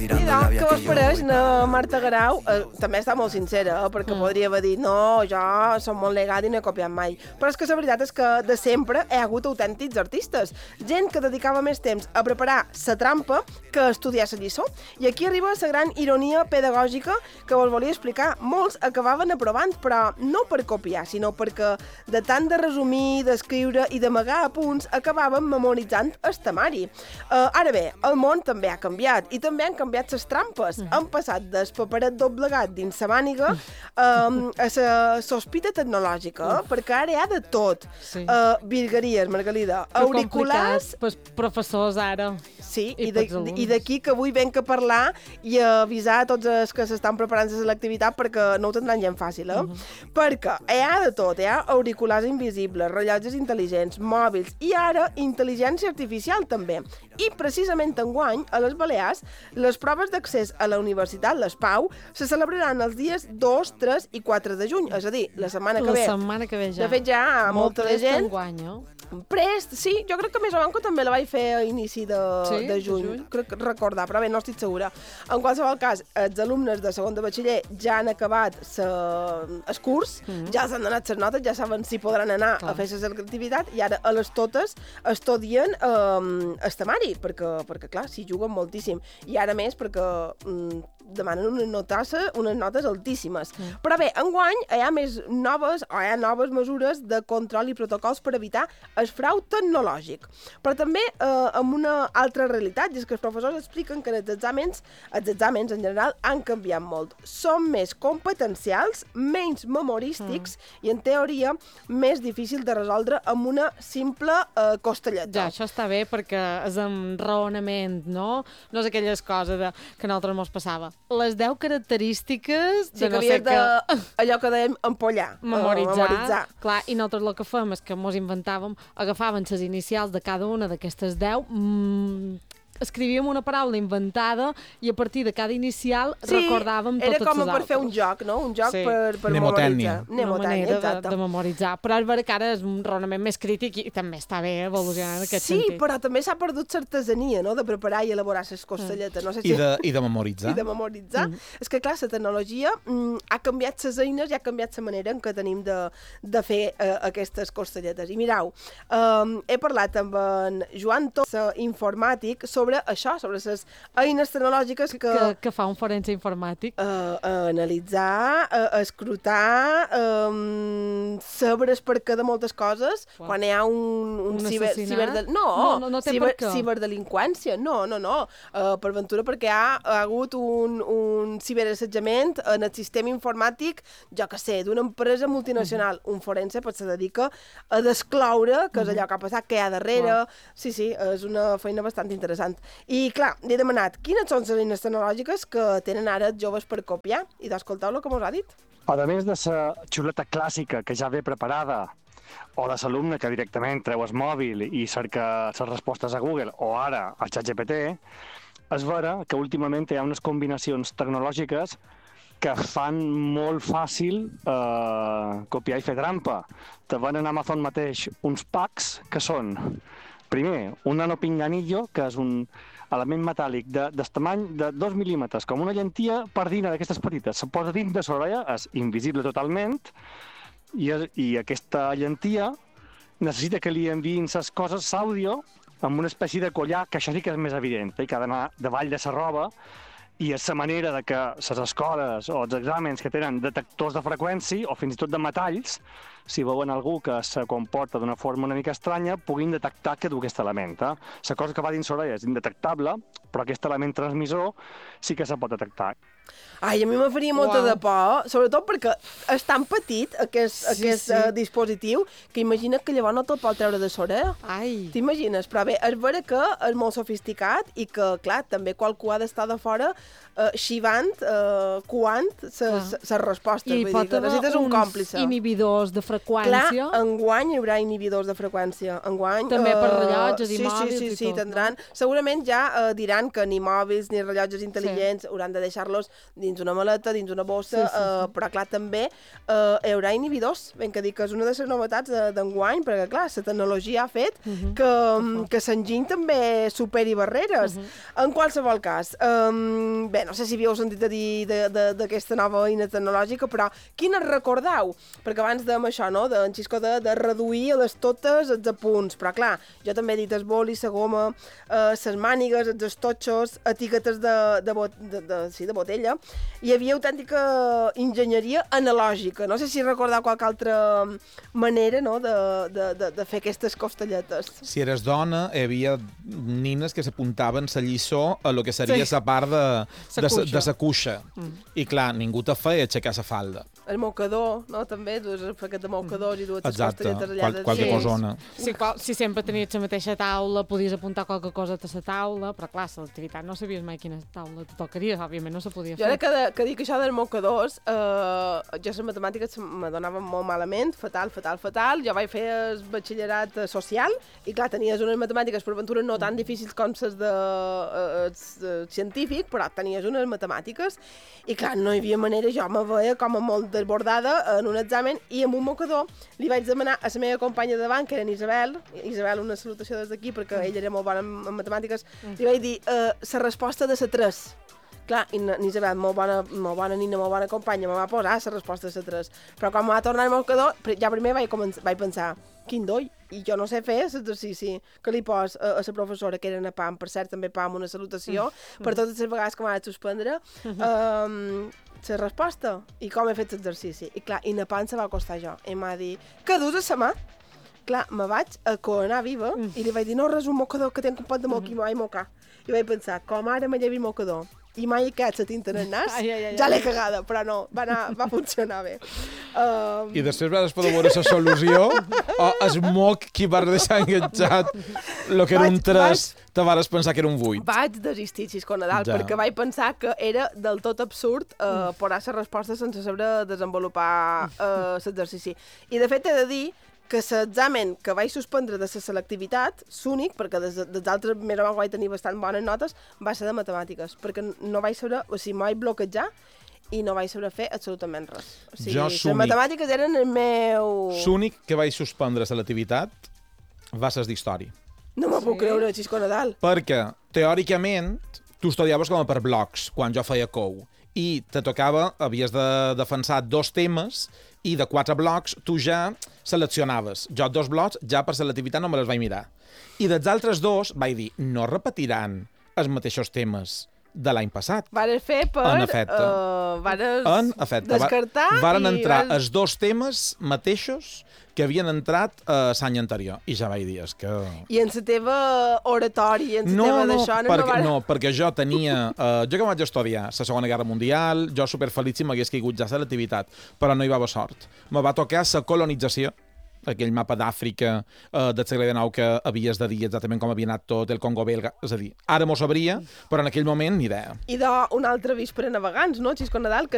Mira, què vos pareix, na Marta Garau? També està molt sincera, perquè podria haver dit no, jo som molt legat i no he copiat mai. Però és que la veritat és que de sempre hi ha hagut autèntics artistes. Gent que dedicava més temps a preparar la trampa que a estudiar la lliçó. I aquí arriba la gran ironia pedagògica que vos volia explicar. Molts acabaven aprovant, però no per copiar, sinó perquè de tant de resumir, d'escriure i d'amagar apunts acabaven memoritzant el temari. Ara bé, el món també ha canviat i també han canviat les trampes. Han passat del paperet doblegat dins la màniga a la sospita tecnològica, perquè ara hi ha de tot. Virgueries, Margalida, auriculars... Que complicat, professors ara. Sí, i d'aquí que avui venc a parlar i a avisar a tots els que s'estan preparant la selectivitat perquè no ho tindran gens fàcil, Perquè hi ha de tot, hi ha auriculars invisibles, rellotges intel·ligents, mòbils i ara intel·ligència artificial també. I precisament enguany, a les Balears, les proves d'accés a la Universitat Les Pau se celebraran els dies 2, 3 i 4 de juny, és a dir, la setmana que ve. La setmana que ve ja. De fet, ja molta de gent... Enguany, Prest, sí, jo crec que més o menys també la vaig fer a inici de juny. Crec recordar, però bé, no estic segura. En qualsevol cas, els alumnes de segon de batxiller ja han acabat el curs, ja s'han donat les notes, ja saben si podran anar a fer la selectivitat i ara a les totes estudien el temari, perquè clar, s'hi juguen moltíssim. I ara més perquè demanen unes notes altíssimes. Però bé, enguany hi ha noves mesures de control i protocols per evitar el frau tecnològic. Però també amb una altra realitat, i és que els professors expliquen que els exàmens en general han canviat molt. Són més competencials, menys memorístics i, en teoria, més difícil de resoldre amb una simple costelleta. Ja, això està bé perquè és amb raonament, no? No és aquelles coses que a nosaltres mos passava. Les 10 característiques de no sé què... allò que dèiem empollar. Memoritzar. Clar, i nosaltres el que fem és que mos inventàvem, agafàvem les inicials de cada una d'aquestes 10, escrivíem una paraula inventada i a partir de cada inicial recordàvem totes les altres. Era com per fer un joc, no? Un joc per memoritzar. Una manera de memoritzar. Però és vera que ara és un raonament més crític i també està bé evolucionar en aquest sentit. Sí, però també s'ha perdut l'artesania, no?, de preparar i elaborar les costelletes. No sé si... I de memoritzar. I de memoritzar. És que, clar, la tecnologia ha canviat les eines i ha canviat la manera en què tenim de fer aquestes costelletes. I mireu, he parlat amb en Joan Tossa, informàtic, sobre això, sobre les eines tecnològiques que fa un forense informàtic. Analitzar, escrutar, saber el perquè de moltes coses, quan hi ha un ciberdelinqüència. No. Per ventura, perquè ha hagut un ciberassetjament en el sistema informàtic, jo que sé, d'una empresa multinacional. Un forense se dedica a descloure què és allò que ha passat, què hi ha darrere. Sí, és una feina bastant interessant. I, clar, li he demanat quines són les eines tecnològiques que tenen ara els joves per copiar i d'escoltar el que mos ha dit. A més de la xuleta clàssica que ja ve preparada, o de l'alumne que directament treu el mòbil i cerca les respostes a Google o ara a ChatGPT, és vera que últimament hi ha unes combinacions tecnològiques que fan molt fàcil copiar i fer trampa. Te venen a Amazon mateix uns packs que són, primer, un nanopinganillo, que és un element metàl·lic del tamany de 2 mil·límetres, com una llentia pardina d'aquestes petites. Se posa dins de l'orella, és invisible totalment, i aquesta llentia necessita que li enviïn les coses, l'àudio, amb una espècie de collar, que això sí que és més evident, que ha d'anar davall de la roba, i és la manera de que les escoles o els exàmens que tenen detectors de freqüència o fins i tot de metalls, si veuen algú que se comporta d'una forma una mica estranya, puguin detectar que du aquest element. La cosa que va dins l'orella és indetectable, però aquest element transmissor sí que se pot detectar. Ai, a mi me faria molta de por, sobretot perquè és tan petit aquest dispositiu que imagina't que llavors no te'l pot treure de l'orella. T'imagines? Però bé, és vera que és molt sofisticat i que, clar, també qualcú ha d'estar de fora xivant, coant les respostes. I pot haver uns còmplice. inhibidors de freqüència. Clar, enguany hi haurà inhibidors de freqüència. Enguany, també per rellotges i mòbils i tot. Sí, tindran. No? Segurament ja diran que ni mòbils ni rellotges intel·ligents hauran de deixar-los dins una maleta, dins una bossa, però clar, també hi haurà inhibidors. Ben que dic que és una de les novetats d'enguany, perquè clar, la tecnologia ha fet que l'enginy també superi barreres. En qualsevol cas, bé, no sé si havíeu sentit a dir d'aquesta nova eina tecnològica, però quina recordeu? Perquè abans dèiem això, no?, d'en Xisco de reduir a les totes els apunts, però clar, jo també he dit el boli, la goma, les mànigues, els estotxos, etiquetes de botella. Hi havia autèntica enginyeria analògica. No sé si recordeu qualque altra manera, no?, de fer aquestes costelletes. Si eres dona, hi havia nines que s'apuntaven la lliçó a lo que seria la part de la cuixa. I clar, ningú te feia aixecar la falda. El mocador, no?, també, dues paquet de mocadors i dues costelletes allà. Exacte, qualque cosona. Si sempre tenies la mateixa taula, podies apuntar qualque cosa a la taula, però clar, l'activitat no sabies mai quina taula te tocaria, òbviament no se podia fer. Jo ara que dic això dels mocadors, jo les matemàtiques me donaven molt malament, fatal. Jo vaig fer el batxillerat social i clar, tenies unes matemàtiques per aventura no tan difícils com les de científic, però tenies unes matemàtiques i clar, no hi havia manera, jo me veia com a molt desbordada en un examen i amb un mocador li vaig demanar a la meva companya de banc, que era en Isabel, una salutació des d'aquí perquè ella era molt bona en matemàtiques, li vaig dir la resposta de la 3. Clar, i Isabel, molt bona nina, molt bona companya, me va posar la resposta de la 3. Però quan me va tornar el mocador, ja primer vaig pensar, quin doi, i jo no sé fer l'exercici que li pos a la professora, que era una PAM, per cert, també PAM, una salutació, per totes les vegades que m'ha de suspendre, la resposta i com he fet l'exercici. I clar, i na PAM se va acostar jo, i m'ha dit, que dus a la mà? Clar, me vaig aconar viva i li vaig dir, no, res, un mocador que tenc un pot de moc i m'ho vaig mocar. I vaig pensar, com ara me llevi el mocador i mai he quedat la tinta en el nas, ja l'he cagada, però no, va funcionar bé. I després vas poder veure la solució o el moc qui va deixar enganxat el que era un 3 te vas pensar que era un 8. Vaig desistir, Xisco Nadal, perquè vaig pensar que era del tot absurd posar la resposta sense saber desenvolupar l'exercici. I de fet he de dir que l'examen que vaig suspendre de la selectivitat, l'únic, perquè des d'altres més o menys vaig tenir bastant bones notes, va ser de matemàtiques, perquè no vaig saber, o sigui, m'ho vaig bloquejar i no vaig saber fer absolutament res. O sigui, les matemàtiques eren el meu... L'únic que vaig suspendre selectivitat va ser d'història. No m'ho puc creure, Xisco Nadal. Perquè, teòricament, tu estudiaves com per blocs, quan jo feia COU, i te tocava, havies de defensar 2 temes i de 4 blocs tu ja seleccionaves. Jo 2 blocs ja per selectivitat no me les vaig mirar. I dels altres 2 vaig dir, no repetiran els mateixos temes de l'any passat. Varen fer per... En efecte. Descartar varen entrar els 2 temes mateixos que havien entrat l'any anterior. I ja vaig dir, és que... I en la teva oratòria, en la teva d'això... No, perquè jo tenia... jo que vaig estudiar la Segona Guerra Mundial, jo superfeliç si m'hagués caigut ja selectivitat, però no hi va haver sort. Me va tocar la colonització, aquell mapa d'Àfrica del segle XIX que havies de dir exactament com havia anat tot, el Congo belga, és a dir, ara m'ho sabria, però en aquell moment ni idea. I d'un altre avís per a navegants, no, Xisco Nadal, que